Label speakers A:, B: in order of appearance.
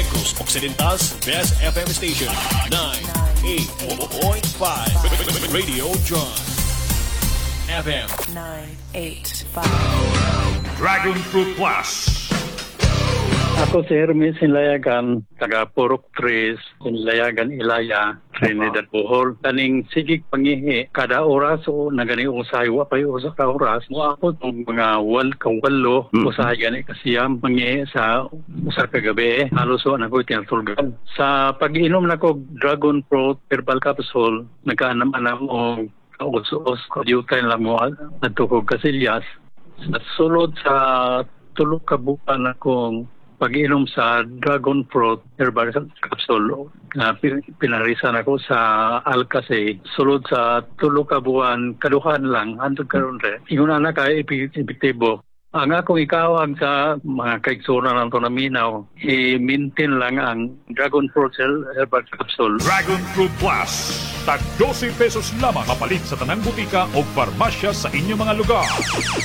A: Negros Occidental's best FM station, 98.5 Radio John. FM
B: 985.
C: Dragon Fruit Plus.
D: Ako si Hermes Sinlayagan, taga Purok 3, Sinlayagan Ilaya, Trinidad Bohol. Kaning sigig pangihi, kada oras o nagani usahay, wapay usa ka oras. Mo ako itong mga walo, usahay gani kasiyam, pangihi sa usa ka gabi. Halos o na ko tinatulgan. Sa pag-inom na ko Dragon Fruit Herbal Capsule, nagkaanam-anam o kaus-us, kadyutan lang mo at tukog kasilyas. Sa sulod sa tulog kabukan akong pag-inom sa Dragon Fruit Herbal Capsule na pinarisan ako sa Alcacay. Sulod sa tulo ka buwan, kaduhan lang, hantod karon re. Ingon na kay epektibo. Ang akong ikawag sa mga kaigsura ng ito na minaw, i-maintain lang ang Dragon Fruit Herbal Capsule.
C: Dragon Fruit Plus. Tag 12 pesos lamang mapalit sa tanang butika o farmasya sa inyong mga lugar.